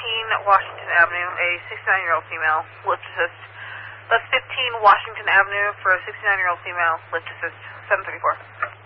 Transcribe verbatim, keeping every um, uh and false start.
fifteen Washington Avenue, a sixty-nine-year-old female, lift assist. Left fifteen Washington Avenue for a sixty-nine-year-old female, lift assist, seven thirty-four.